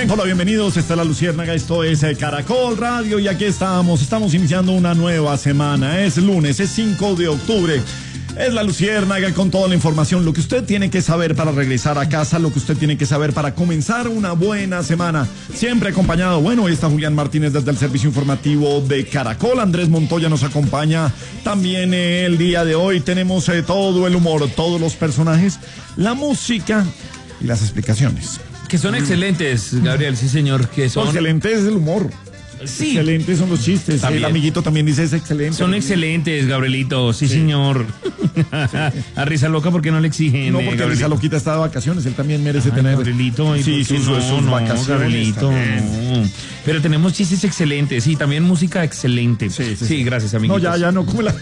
Hola, bienvenidos. Esta es La Luciérnaga, esto es Caracol Radio y aquí estamos iniciando una nueva semana. Es lunes, es 5 de octubre. Es La Luciérnaga con toda la información, lo que usted tiene que saber para regresar a casa, lo que usted tiene que saber para comenzar una buena semana. Siempre acompañado, hoy está Julián Martínez desde el servicio informativo de Caracol. Andrés Montoya nos acompaña también el día de hoy. Tenemos todo el humor, todos los personajes, la música y las explicaciones. Que son excelentes, Gabriel, sí señor, que son... Excelente es el humor. Sí. Excelentes son los chistes. También. El amiguito también dice es excelente. Son excelentes, Gabrielito, sí. señor. A risa loca, ¿por qué no le exigen? No, porque Risa Loquita está de vacaciones, él también merece tener... Gabrielito, sí, sus vacaciones. Gabrielito, no. Pero tenemos chistes excelentes y también música excelente. Sí, gracias, amiguito. No, ya no, como la...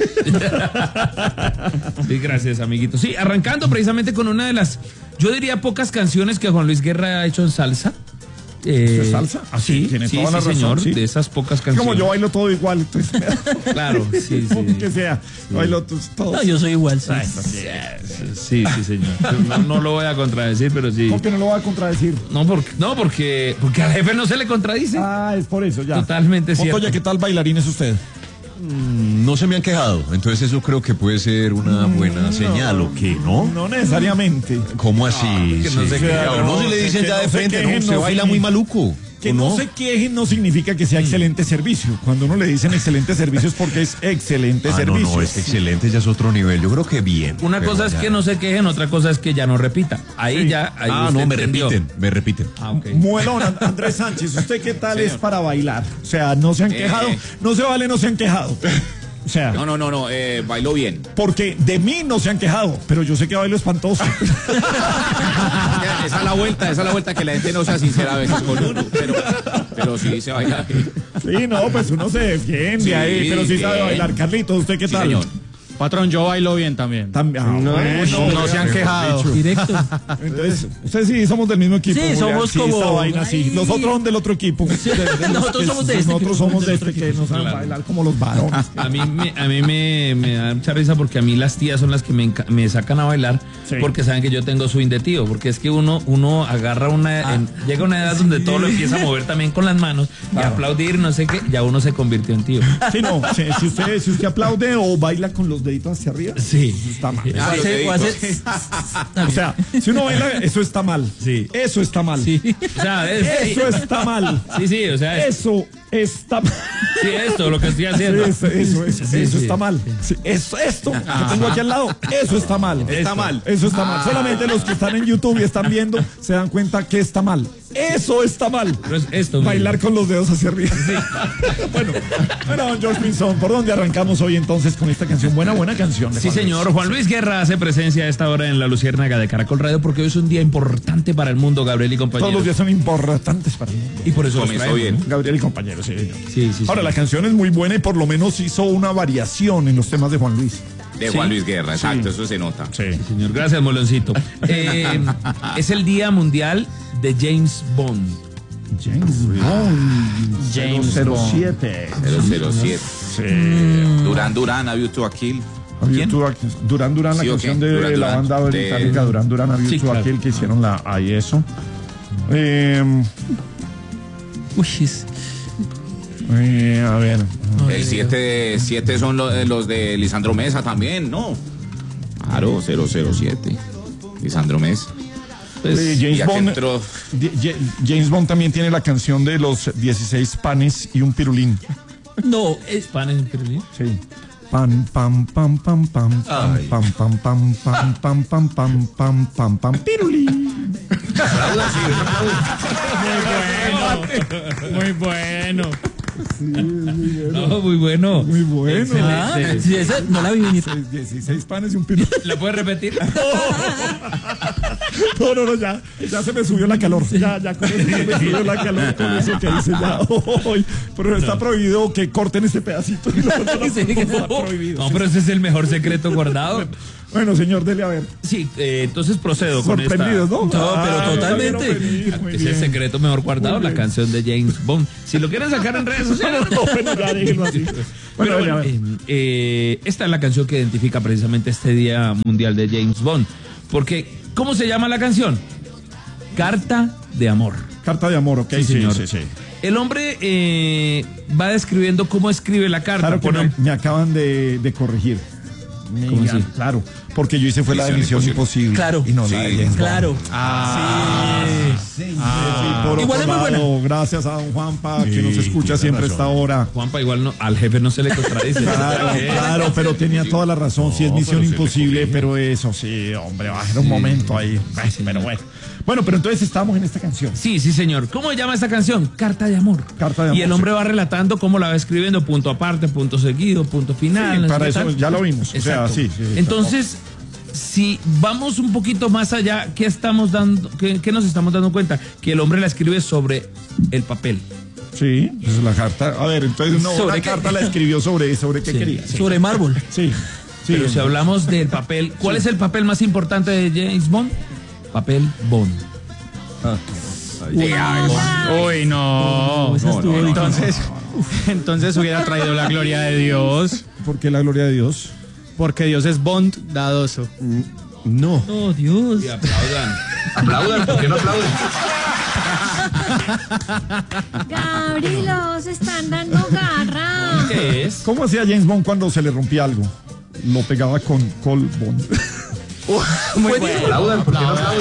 Sí, gracias, amiguito. Sí, arrancando precisamente con una de las, yo diría, pocas canciones que Juan Luis Guerra ha hecho en salsa. ¿De salsa? Sí, tiene toda la razón, señor, sí. De esas pocas canciones. Como yo bailo todo igual, entonces... Claro, sí. Que sea, bailo todo. No, yo soy igual, sí. Sí, señor. No lo voy a contradecir, pero sí. ¿Por qué no lo va a contradecir? Porque al jefe no se le contradice. Ah, es por eso, ya. Totalmente cierto. Montoya, ¿qué tal bailarín es usted? No se me han quejado, entonces eso creo que puede ser una buena señal, ¿o qué, no? No necesariamente. ¿Cómo así? que no se quejen. A uno se le dicen que ya no de se frente, quejen, no, se baila muy maluco. Que ¿o no se quejen no significa que sea excelente servicio. Cuando uno le dicen excelente servicio es porque es excelente servicio. No, es excelente, ya es otro nivel. Yo creo que bien. Una cosa es que no se quejen, otra cosa es que ya no repita. Ahí Sí. ya. Ahí no, usted me entendió. repiten. Ah, ok. Muelón, Andrés Sánchez, ¿usted qué tal es para bailar? O sea, no se han quejado, no se vale, no se han quejado. O sea, No, bailó bien. porque de mí no se han quejado, pero yo sé que bailo espantoso. Esa es la vuelta que la gente no sea sincera a veces con uno, pero sí se baila bien. Sí, no, pues uno se defiende Sí, ahí, pero sí sabe bien. bailar. Carlitos, ¿usted qué Sí, tal? señor. Patrón, yo bailo bien también. No se han quejado. Directo. Entonces, ustedes sí somos del mismo equipo. Sí, Julián, somos sí, como- esta vaina, sí. Ay. Los otros son del otro equipo. Nosotros somos de este. Nosotros somos de este que equipo. no saben Claro. bailar como los varones. A mí me da mucha risa porque a mí las tías son las que me sacan a bailar Sí. porque saben que yo tengo swing de tío, porque es que uno agarra llega a una edad donde todo lo empieza a mover también con las manos y aplaudir, no sé qué, ya uno se convirtió en tío. Sí, no, si usted aplaude o baila con los deditos hacia arriba, Sí. eso está mal. Ah, O O sea, si uno baila, eso está mal. Sí. Eso está mal. O sea, Eso está mal. sí, o sea, Eso está mal. sí, esto, lo que estoy haciendo. Eso Sí. está mal. Sí, esto que tengo aquí al lado, eso está mal. Está mal. Eso está mal. Solamente los que están en YouTube y están viendo se dan cuenta que está mal. Eso está mal. Pero es esto. Bailar con los dedos hacia arriba. bueno, don George Pinzón, ¿por dónde arrancamos hoy entonces con esta canción? Buena canción. de Sí, Juan Luis. señor. Juan Luis Guerra hace presencia a esta hora en La Luciérnaga de Caracol Radio porque hoy es un día importante para el mundo, Gabriel y compañeros. Todos los días son importantes para el mundo. Y por eso los Comenzó traemos, bien. ¿no? Gabriel y compañeros, sí, señor. Sí. Ahora, la canción es muy buena y por lo menos hizo una variación en los temas de Juan Luis. De Juan Luis Guerra, exacto, eso se nota. Sí. Señor, gracias, Moloncito. Es el Día Mundial de James Bond. James Bond. James 007. 007. Sí. Durán, A View to a Kill. ¿Quién? Duran, la Sí, canción ok. de Duran, la banda de- británica Duran, A View Sí, to a claro. Kill, que hicieron ahí eso. A ver. El 7 son los de Lisandro Mesa también, ¿no? Claro, 007. Lisandro Mesa. James Y aquí Bond. entró James Bond también tiene la canción de los 16 panes y un pirulín. No, es ¿Pan en Berlín? Sí. Pam, pam, pam, pam, pam, pam, Ay. pam, pam, pam, pam, pam, pam, pam, pam, pam, pam, pirulín. muy bueno. No, muy bueno. Muy bueno. Excelente. Sí, esa no la vi venir. 16 panes y un pirulín. ¿La puedes repetir? No, ya se me subió la calor. Ya con eso se me subió la calor con eso que dice ya. Hoy, pero está prohibido que corten este pedacito. Está prohibido. No, pero ese es el mejor secreto guardado. Bueno, señor, dele a ver. Sí, entonces procedo con esta. Sorprendidos, ¿no? No, pero totalmente. quiero venir, muy Es el bien. secreto mejor guardado, Muy la bien. canción de James Bond. Si lo quieren sacar en redes sociales. No, bueno, ya déjenlo así. Pero Bueno, bueno, a ver. esta es la canción que identifica precisamente este Día Mundial de James Bond. Porque, ¿cómo se llama la canción? Carta de amor. Carta de amor, ok, Sí, señor. sí. El hombre va describiendo cómo escribe la carta. Claro que Pone- me acaban de corregir. ¿Cómo así? Claro, porque yo hice fue la de Misión Imposible. Claro. Y no la de James Bond. Claro. Sí, por Igual otro es muy buena. lado, gracias a don Juanpa que nos escucha tiene siempre a razón. esta hora. Juanpa, igual no, al jefe no se le contradice. Claro, pero tenía toda la razón. Sí, es Misión pero se le Imposible, corrige. pero eso sí, hombre, va a ser un momento ahí. Ay, pero bueno. Bueno, pero entonces estamos en esta canción. Sí, señor. ¿Cómo se llama esta canción? Carta de amor. Carta de amor, Y el hombre va relatando cómo la va escribiendo, punto aparte, punto seguido, punto final. Sí, no sé para qué eso tal. ya lo vimos. O sea, Exacto. sí. Entonces, si vamos un poquito más allá, ¿qué estamos dando? ¿Qué nos estamos dando cuenta? Que el hombre la escribe sobre el papel. Sí, esa es la carta. A ver, entonces ¿Sobre una qué? carta la escribió sobre qué Sí. quería. Sí. Sobre mármol. Sí. Pero si hablamos del papel, ¿cuál es el papel más importante de James Bond? Papel Bond. Uy, no. Esa estuvo difícil. Entonces hubiera traído la gloria de Dios, ¿Por qué la gloria de Dios? porque Dios es bondadoso. No. Oh, Dios. Y aplaudan. Aplaudan, ¿por qué no aplauden? Gabriel, se están dando garra. ¿Qué es? ¿Cómo hacía James Bond cuando se le rompía algo? Lo pegaba con Col Bond. Aplaudan, ¿por qué no aplauden?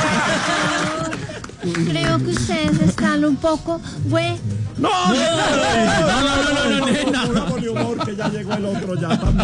Creo que ustedes están un poco, güey. No, no, humor, que ya llegó el otro ya también.